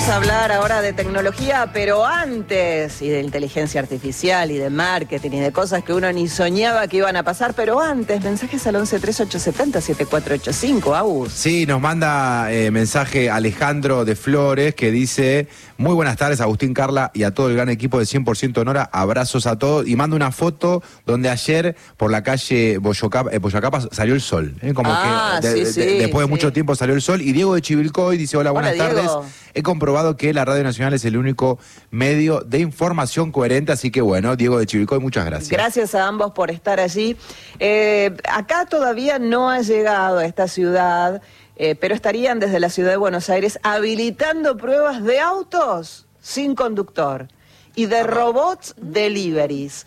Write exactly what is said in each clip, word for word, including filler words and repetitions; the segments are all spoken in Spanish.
Vamos a hablar ahora de tecnología, pero antes, y de inteligencia artificial, y de marketing, y de cosas que uno ni soñaba que iban a pasar, pero antes, mensajes al once treinta y ocho setenta setenta y cuatro ochenta y cinco, Agus. Sí, nos manda eh, mensaje Alejandro de Flores, que dice: muy buenas tardes, Agustín, Carla, y a todo el gran equipo de cien por ciento Nora, abrazos a todos, y manda una foto donde ayer por la calle Boyacapa, eh, Boyacapa salió el sol, ¿eh? Como ah, que de, sí, de, sí, después de sí. mucho tiempo salió el sol. Y Diego de Chivilcoy dice: hola, buenas hola, tardes. Diego. He comprobado que la Radio Nacional es el único medio de información coherente, así que bueno, Diego de Chivilcoy, muchas gracias. Gracias a ambos por estar allí. Eh, acá todavía no ha llegado a esta ciudad, eh, pero estarían desde la ciudad de Buenos Aires habilitando pruebas de autos sin conductor y de robots deliveries.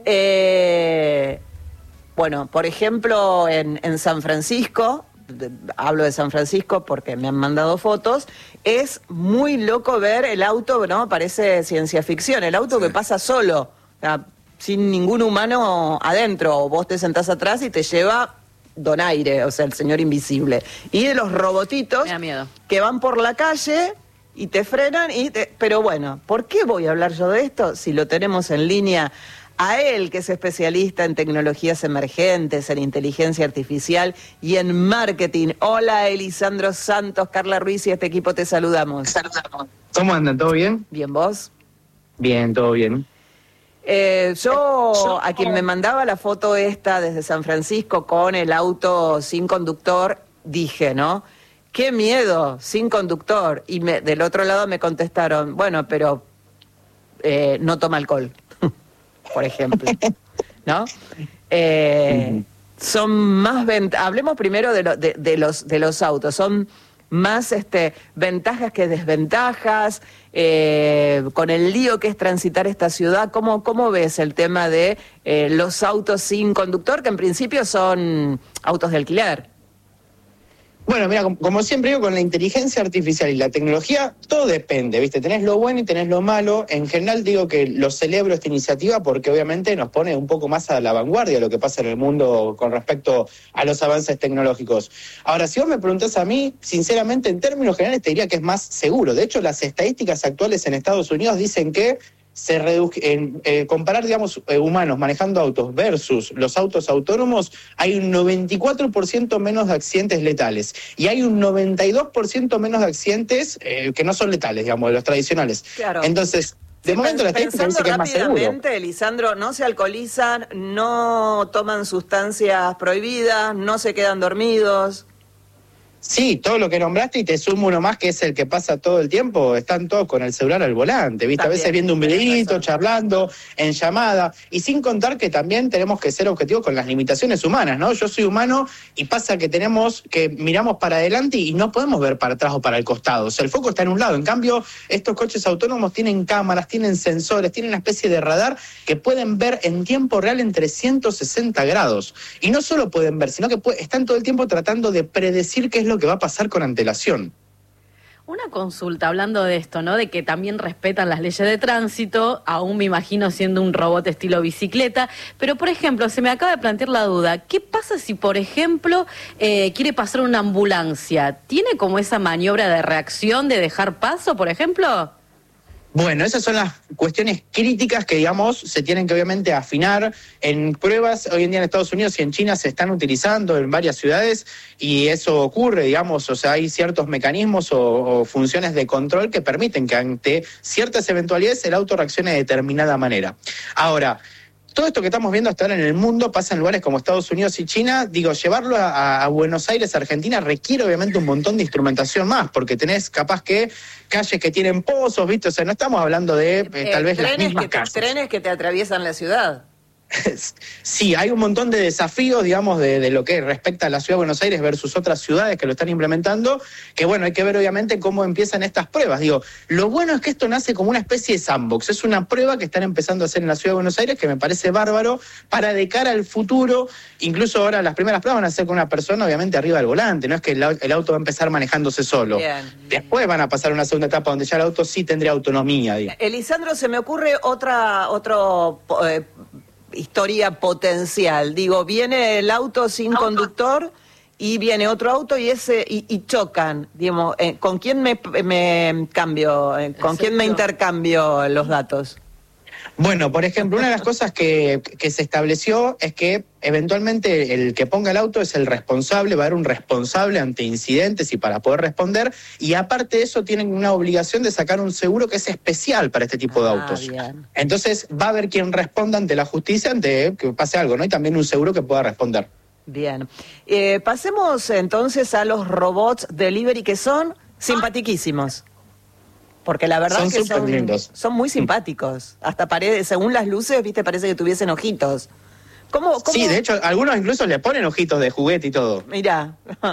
Eh, bueno, por ejemplo, en, en San Francisco, de, hablo de San Francisco porque me han mandado fotos, es muy loco ver el auto, ¿no? Parece ciencia ficción, el auto sí. que pasa solo, o sea, sin ningún humano adentro, o vos te sentás atrás y te lleva Donaire, o sea, el señor invisible. Y de los robotitos me da miedo. Que van por la calle y te frenan, y te... pero bueno, ¿por qué voy a hablar yo de esto si lo tenemos en línea a él, que es especialista en tecnologías emergentes, en inteligencia artificial y en marketing? Hola, Elisandro Santos, Carla Ruiz y este equipo, te saludamos. ¿Cómo andan? ¿Todo bien? Bien, ¿vos? Bien, todo bien. Eh, yo, a quien me mandaba la foto esta desde San Francisco con el auto sin conductor, dije, ¿no? ¡Qué miedo, sin conductor! Y me, del otro lado me contestaron, bueno, pero eh, no toma alcohol, por ejemplo, ¿no? Eh, son más ventajas, hablemos primero de, lo, de, de, los, de los autos, son más este, ventajas que desventajas, eh, con el lío que es transitar esta ciudad. ¿Cómo, cómo ves el tema de eh, los autos sin conductor, que en principio son autos de alquiler? Bueno, mira, como, como siempre digo, con la inteligencia artificial y la tecnología, todo depende, ¿viste? Tenés lo bueno y tenés lo malo. En general digo que lo celebro esta iniciativa porque obviamente nos pone un poco más a la vanguardia de lo que pasa en el mundo con respecto a los avances tecnológicos. Ahora, si vos me preguntás a mí, sinceramente, en términos generales te diría que es más seguro. De hecho, las estadísticas actuales en Estados Unidos dicen que se redu- en, eh, comparar, digamos, eh, humanos manejando autos versus los autos autónomos, hay un noventa y cuatro por ciento menos de accidentes letales y hay un noventa y dos por ciento menos de accidentes eh, que no son letales, digamos, de los tradicionales. Claro. Entonces, de sí, momento la estadística dice que es más seguro. Rápidamente, Lisandro, no se alcoholizan, no toman sustancias prohibidas, no se quedan dormidos. Sí, todo lo que nombraste, y te sumo uno más que es el que pasa todo el tiempo, están todos con el celular al volante, ¿viste? También, a veces viendo un videíto, charlando, en llamada, y sin contar que también tenemos que ser objetivos con las limitaciones humanas, ¿no? Yo soy humano y pasa que tenemos, que miramos para adelante y no podemos ver para atrás o para el costado, o sea, el foco está en un lado. En cambio, estos coches autónomos tienen cámaras, tienen sensores, tienen una especie de radar que pueden ver en tiempo real en trescientos sesenta grados, y no solo pueden ver, sino que puede, están todo el tiempo tratando de predecir qué es lo que va a pasar con antelación. Una consulta, hablando de esto, ¿no? De que también respetan las leyes de tránsito, aún me imagino siendo un robot estilo bicicleta, pero por ejemplo, se me acaba de plantear la duda, ¿qué pasa si, por ejemplo, eh, quiere pasar una ambulancia? ¿Tiene como esa maniobra de reacción de dejar paso, por ejemplo? Bueno, esas son las cuestiones críticas que, digamos, se tienen que obviamente afinar en pruebas. Hoy en día en Estados Unidos y en China se están utilizando en varias ciudades y eso ocurre, digamos, o sea, hay ciertos mecanismos o, o funciones de control que permiten que ante ciertas eventualidades el auto reaccione de determinada manera. Ahora, todo esto que estamos viendo hasta ahora en el mundo pasa en lugares como Estados Unidos y China. Digo, llevarlo a, a Buenos Aires, Argentina, requiere obviamente un montón de instrumentación más, porque tenés capaz que calles que tienen pozos, ¿viste? O sea, no estamos hablando de eh, eh, tal vez las mismas que, casas. Trenes que te atraviesan la ciudad. Sí, hay un montón de desafíos, digamos, de, de lo que respecta a la Ciudad de Buenos Aires versus otras ciudades que lo están implementando, que bueno, hay que ver obviamente cómo empiezan estas pruebas. Digo, lo bueno es que esto nace como una especie de sandbox, es una prueba que están empezando a hacer en la Ciudad de Buenos Aires, que me parece bárbaro, para de cara al futuro, incluso ahora las primeras pruebas van a ser con una persona obviamente arriba del volante, no es que el, el auto va a empezar manejándose solo. Bien. Después van a pasar a una segunda etapa donde ya el auto sí tendría autonomía. Digo. Elisandro, se me ocurre otra, otro... Eh, historia potencial. Digo, viene el auto sin conductor y viene otro auto y ese y, y chocan, digamos, eh, ¿con quién me, me cambio, eh, con quién me intercambio los datos? Bueno, por ejemplo, una de las cosas que, que se estableció es que eventualmente el que ponga el auto es el responsable, va a haber un responsable ante incidentes y para poder responder, y aparte de eso tienen una obligación de sacar un seguro que es especial para este tipo de Ah, autos. bien. Entonces va a haber quien responda ante la justicia ante que pase algo, ¿no? Y también un seguro que pueda responder. Bien. Eh, pasemos entonces a los robots delivery que son simpatiquísimos. Porque la verdad Son que súper son, lindos. son muy simpáticos. Hasta parece, según las luces, viste, parece que tuviesen ojitos. ¿Cómo, cómo? Sí, de hecho, algunos incluso le ponen ojitos de juguete y todo. Mirá,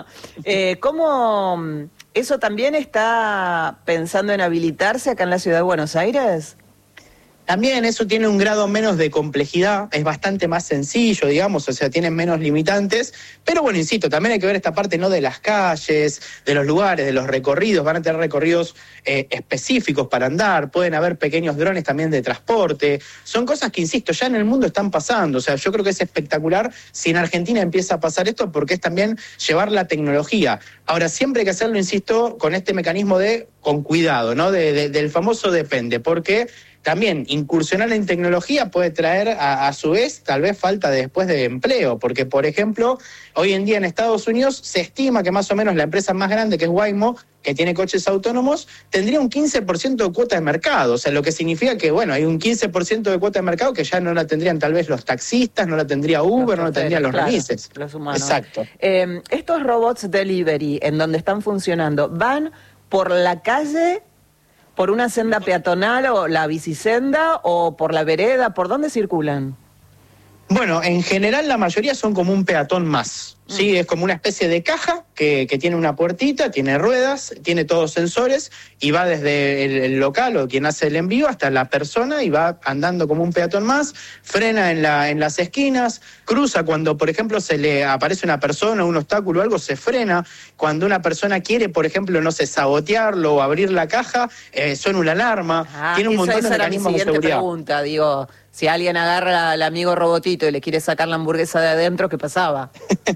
eh, ¿cómo eso también está pensando en habilitarse acá en la ciudad de Buenos Aires? También eso tiene un grado menos de complejidad, es bastante más sencillo, digamos, o sea, tienen menos limitantes, pero bueno, insisto, también hay que ver esta parte no de las calles, de los lugares, de los recorridos, van a tener recorridos eh, específicos para andar, pueden haber pequeños drones también de transporte, son cosas que, insisto, ya en el mundo están pasando, o sea, yo creo que es espectacular si en Argentina empieza a pasar esto, porque es también llevar la tecnología. Ahora, siempre hay que hacerlo, insisto, con este mecanismo de con cuidado, ¿no? De, de, del famoso depende, porque también incursionar en tecnología puede traer a, a su vez tal vez falta de, después de empleo, porque por ejemplo, hoy en día en Estados Unidos se estima que más o menos la empresa más grande, que es Waymo, que tiene coches autónomos, tendría un quince por ciento de cuota de mercado, o sea, lo que significa que, bueno, hay un quince por ciento de cuota de mercado que ya no la tendrían tal vez los taxistas, no la tendría Uber, no la tendrían los claro, remises. los humanos. Exacto. Eh, estos robots delivery, en donde están funcionando, ¿van por la calle, por una senda peatonal o la bicisenda o por la vereda? ¿Por dónde circulan? Bueno, en general la mayoría son como un peatón más, ¿sí? Mm. Es como una especie de caja que, que tiene una puertita, tiene ruedas, tiene todos sensores y va desde el, el local o quien hace el envío hasta la persona y va andando como un peatón más, frena en, la, en las esquinas, cruza cuando, por ejemplo, se le aparece una persona, un obstáculo o algo, se frena. Cuando una persona quiere, por ejemplo, no sé, sabotearlo o abrir la caja, eh, suena una alarma, Ah, tiene un montón esa de era mi mecanismos de siguiente seguridad. pregunta, digo, si alguien agarra al amigo robotito y le quiere sacar la hamburguesa de adentro, ¿qué pasaba?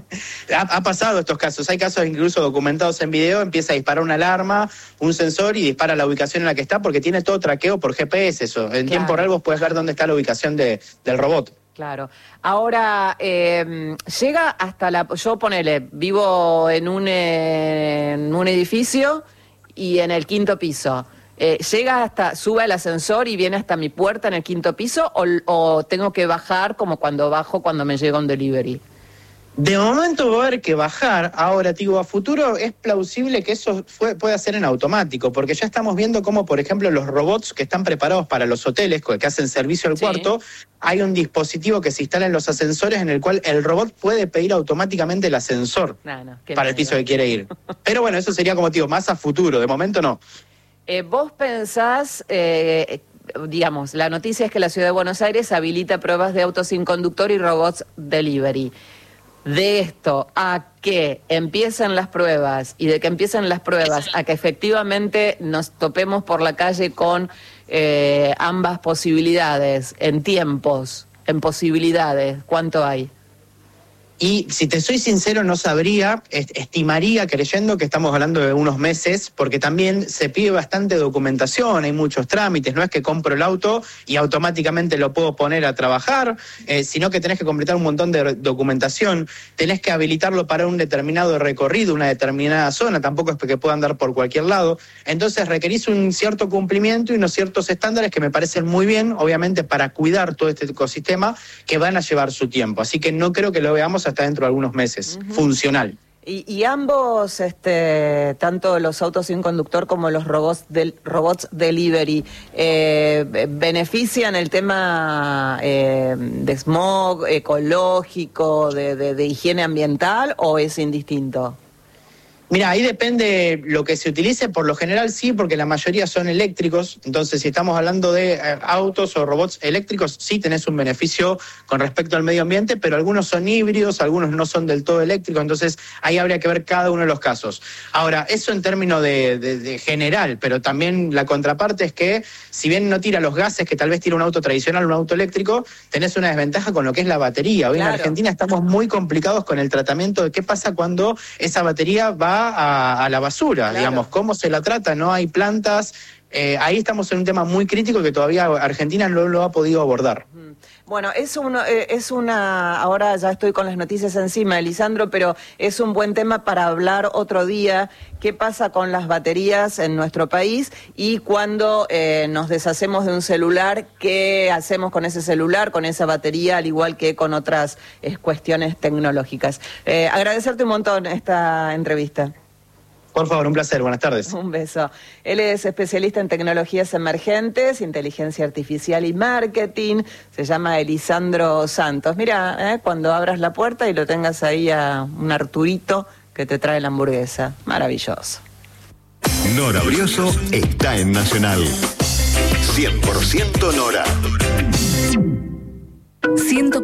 ha, ha pasado estos casos, hay casos incluso documentados en video, empieza a disparar una alarma, un sensor y dispara la ubicación en la que está porque tiene todo traqueo por G P S eso. En Claro. tiempo real vos puedes ver dónde está la ubicación de, del robot. Claro. Ahora, eh, llega hasta la... Yo ponele, vivo en un, eh, en un edificio y en el quinto piso. Eh, ¿Llega hasta, sube al ascensor y viene hasta mi puerta en el quinto piso o, o tengo que bajar como cuando bajo cuando me llega un delivery? De momento va a haber que bajar. Ahora, digo, a futuro es plausible que eso fue, pueda ser en automático, porque ya estamos viendo cómo, por ejemplo, los robots que están preparados para los hoteles, que hacen servicio al Sí. cuarto, hay un dispositivo que se instala en los ascensores en el cual el robot puede pedir automáticamente el ascensor No, no, qué para el miedo. piso que quiere ir. Pero bueno, eso sería como, digo, más a futuro. De momento no. Eh, ¿Vos pensás, eh, digamos, la noticia es que la Ciudad de Buenos Aires habilita pruebas de autos sin conductor y robots delivery? De esto a que empiecen las pruebas y de que empiecen las pruebas a que efectivamente nos topemos por la calle con eh, ambas posibilidades, en tiempos, en posibilidades, ¿cuánto hay? Y si te soy sincero, no sabría, est- estimaría creyendo que estamos hablando de unos meses, porque también se pide bastante documentación, hay muchos trámites, no es que compro el auto y automáticamente lo puedo poner a trabajar, eh, sino que tenés que completar un montón de re- documentación, tenés que habilitarlo para un determinado recorrido, una determinada zona, tampoco es que pueda andar por cualquier lado, entonces requerís un cierto cumplimiento y unos ciertos estándares que me parecen muy bien, obviamente para cuidar todo este ecosistema, que van a llevar su tiempo, así que no creo que lo veamos hasta dentro de algunos meses, uh-huh. Funcional. Y, y ambos, este, tanto los autos sin conductor como los robots, del, robots delivery, eh, benefician el tema eh, de smog ecológico, de, de, de higiene ambiental, o es indistinto? Mira, ahí depende lo que se utilice, por lo general sí, porque la mayoría son eléctricos, entonces si estamos hablando de eh, autos o robots eléctricos, sí tenés un beneficio con respecto al medio ambiente, pero algunos son híbridos, algunos no son del todo eléctricos, entonces ahí habría que ver cada uno de los casos. Ahora, eso en términos de, de, de general, pero también la contraparte es que si bien no tira los gases que tal vez tira un auto tradicional o un auto eléctrico, tenés una desventaja con lo que es la batería. Hoy claro. En Argentina estamos muy complicados con el tratamiento de qué pasa cuando esa batería va A, a la basura, claro. Digamos, cómo se la trata, no hay plantas, eh, ahí estamos en un tema muy crítico que todavía Argentina no lo ha podido abordar. Bueno, es, un, eh, es una, ahora ya estoy con las noticias encima, Elisandro, pero es un buen tema para hablar otro día, qué pasa con las baterías en nuestro país y cuando eh, nos deshacemos de un celular, qué hacemos con ese celular, con esa batería, al igual que con otras eh, cuestiones tecnológicas. Eh, agradecerte un montón esta entrevista. Por favor, un placer, buenas tardes. Un beso. Él es especialista en tecnologías emergentes, inteligencia artificial y marketing. Se llama Elisandro Santos. Mira, eh, cuando abras la puerta y lo tengas ahí a un Arturito que te trae la hamburguesa. Maravilloso. Nora Brioso está en Nacional. cien por ciento Nora.